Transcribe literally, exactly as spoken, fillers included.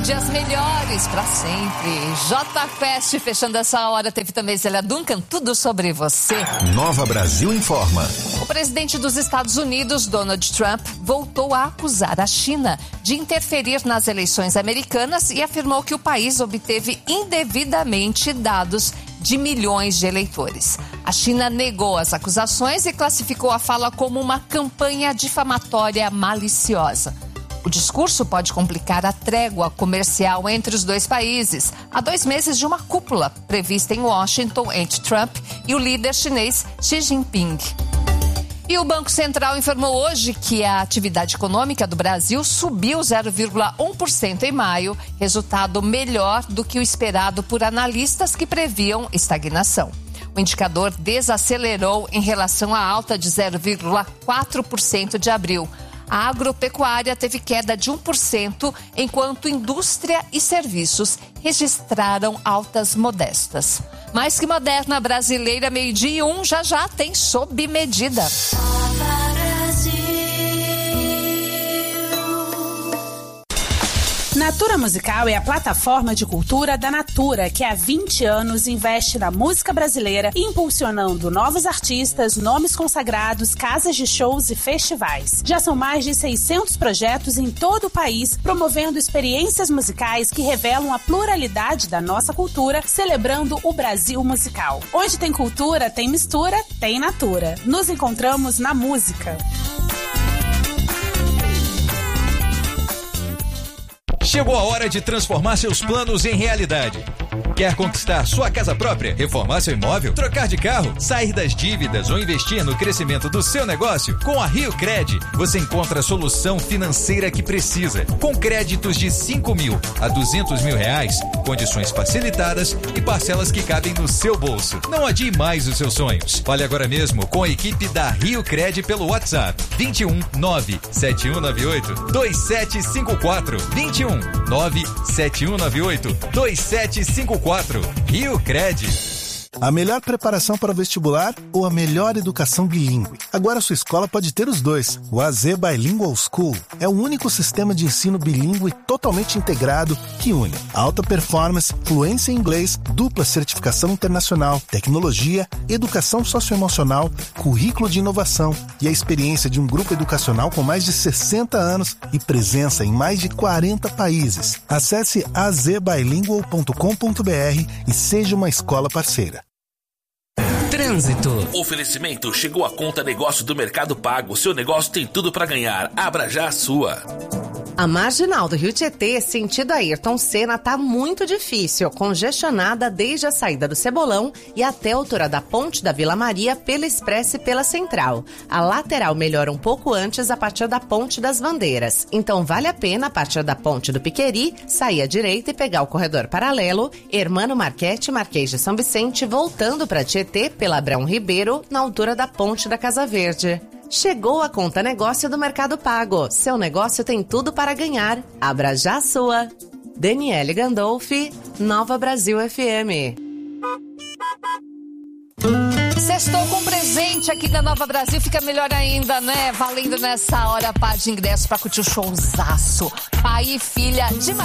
dias melhores para sempre. J Quest fechando essa hora. Teve também Zélia Duncan, tudo sobre você. Nova Brasil informa. O presidente dos Estados Unidos, Donald Trump, voltou a acusar a China de interferir nas eleições americanas e afirmou que o país obteve indevidamente dados de milhões de eleitores. A China negou as acusações e classificou a fala como uma campanha difamatória maliciosa. O discurso pode complicar a trégua comercial entre os dois países, há dois meses de uma cúpula prevista em Washington entre Trump e o líder chinês Xi Jinping. E o Banco Central informou hoje que a atividade econômica do Brasil subiu zero vírgula um por cento em maio, resultado melhor do que o esperado por analistas que previam estagnação. O indicador desacelerou em relação à alta de zero vírgula quatro por cento de abril. A agropecuária teve queda de um por cento, enquanto indústria e serviços registraram altas modestas. Mais que moderna, brasileira, meio-dia e um, já já tem sob medida. Natura Musical é a plataforma de cultura da Natura, que há vinte anos investe na música brasileira, impulsionando novos artistas, nomes consagrados, casas de shows e festivais. Já são mais de seiscentos projetos em todo o país, promovendo experiências musicais que revelam a pluralidade da nossa cultura, celebrando o Brasil musical. Onde tem cultura, tem mistura, tem Natura. Nos encontramos na música. Chegou a hora de transformar seus planos em realidade. Quer conquistar sua casa própria, reformar seu imóvel, trocar de carro, sair das dívidas ou investir no crescimento do seu negócio? Com a Rio Cred, você encontra a solução financeira que precisa. Com créditos de cinco mil a duzentos mil reais, condições facilitadas e parcelas que cabem no seu bolso. Não adie mais os seus sonhos. Fale agora mesmo com a equipe da Rio Cred pelo WhatsApp vinte e um nove sete um nove oito dois sete cinco quatro vinte e um nove sete um nove oito dois sete cinco quatro. Rio Cred. A melhor preparação para o vestibular ou a melhor educação bilíngue? Agora a sua escola pode ter os dois. O A Z Bilingual School é o único sistema de ensino bilíngue totalmente integrado que une alta performance, fluência em inglês, dupla certificação internacional, tecnologia, educação socioemocional, currículo de inovação e a experiência de um grupo educacional com mais de sessenta anos e presença em mais de quarenta países. Acesse a z bilingual ponto com ponto b r e seja uma escola parceira. Trânsito. Oferecimento chegou a conta negócio do Mercado Pago. Seu negócio tem tudo para ganhar. Abra já a sua. A marginal do Rio Tietê, sentido Ayrton Senna, tá muito difícil, congestionada desde a saída do Cebolão e até a altura da Ponte da Vila Maria pela Expressa e pela Central. A lateral melhora um pouco antes a partir da Ponte das Bandeiras. Então vale a pena, a partir da Ponte do Piqueri, sair à direita e pegar o corredor paralelo, Hermano Marchetti, Marquês de São Vicente, voltando para Tietê pela Abrão Ribeiro, na altura da Ponte da Casa Verde. Chegou a conta negócio do Mercado Pago. Seu negócio tem tudo para ganhar. Abra já a sua. Daniele Gandolfi, Nova Brasil F M. Sextou com presente aqui da Nova Brasil, fica melhor ainda, né? Valendo nessa hora, par de ingressos para curtir o showzaço. Pai e filha de